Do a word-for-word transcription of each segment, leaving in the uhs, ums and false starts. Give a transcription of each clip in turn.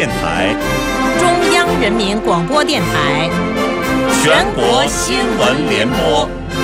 台、 中央人民广播电台、 全国新闻联播。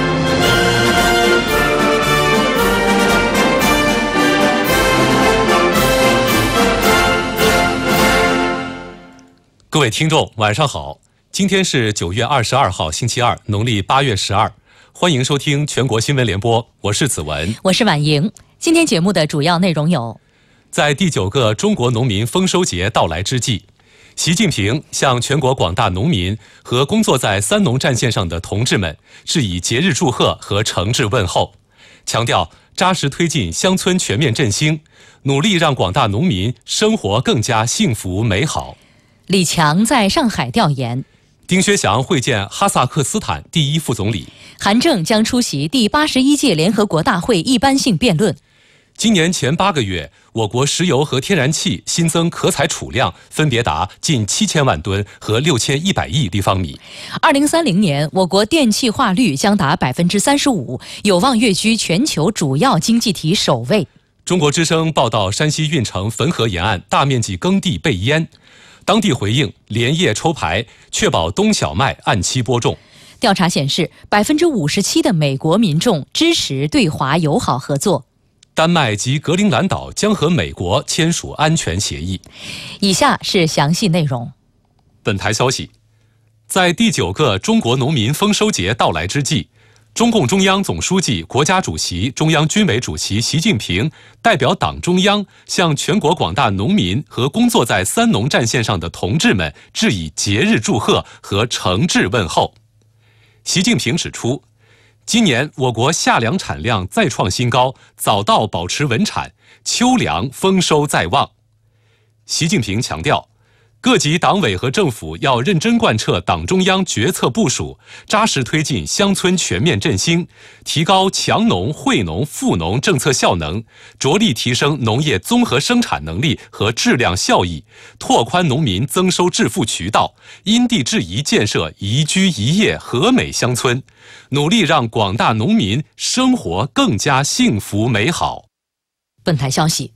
各位听众，晚上好！今天是九月二十二号，星期二，农历八月十二。欢迎收听全国新闻联播，我是子文， 我是婉莹。今天节目的主要内容有： 在第九个中国农民丰收节到来之际，习近平向全国广大农民和工作在三农战线上的同志们致以节日祝贺和诚挚问候，强调扎实推进乡村全面振兴，努力让广大农民生活更加幸福美好。 李强在上海调研。 丁薛祥会见哈萨克斯坦第一副总理。 韩正将出席第八十一届联合国大会一般性辩论。 今年前八个月，我国石油和天然气新增可采储量分别达近七千万吨和六千一百亿立方米。 二零三零年，我国电气化率将达百分之三十五，有望跃居全球主要经济体首位。 中国之声报道，山西运城汾河沿岸大面积耕地被淹。当地回应连夜抽排，确保冬小麦按期播种。 调查显示，百分之五十七的美国民众支持对华友好合作。 丹麦及格陵兰岛将和美国签署安全协议。 以下是详细内容。 本台消息，在第九个中国农民丰收节到来之际，中共中央总书记、国家主席、中央军委主席习近平代表党中央向全国广大农民和工作在三农战线上的同志们致以节日祝贺和诚挚问候。习近平指出，今年我国夏粮产量再创新高，早稻保持稳产，秋粮丰收在望。习近平强调，各级党委和政府要认真贯彻党中央决策部署，扎实推进乡村全面振兴，提高强农、惠农、富农政策效能，着力提升农业综合生产能力和质量效益，拓宽农民增收致富渠道，因地制宜建设宜居宜业和美乡村，努力让广大农民生活更加幸福美好。 本台消息，